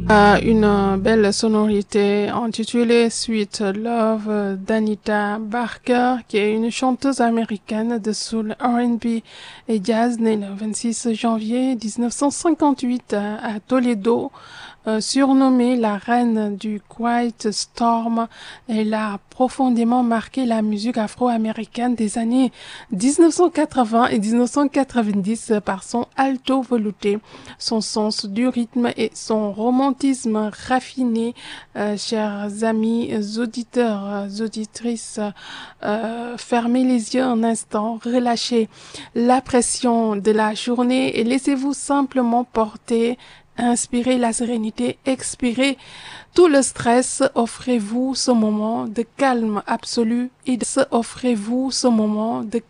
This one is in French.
Une belle sonorité intitulée Sweet Love d'Anita Barker, qui est une chanteuse américaine de soul R&B et jazz née le 26 janvier 1958 à Toledo. Surnommée la reine du Quiet Storm, elle a profondément marqué la musique afro-américaine des années 1980 et 1990 par son alto velouté, son sens du rythme et son romantisme raffiné. Chers amis auditeurs, auditrices, fermez les yeux un instant, relâchez la pression de la journée et laissez-vous simplement porter. Inspirez la sérénité, expirez tout le stress, offrez-vous ce moment de calme absolu et offrez-vous ce moment de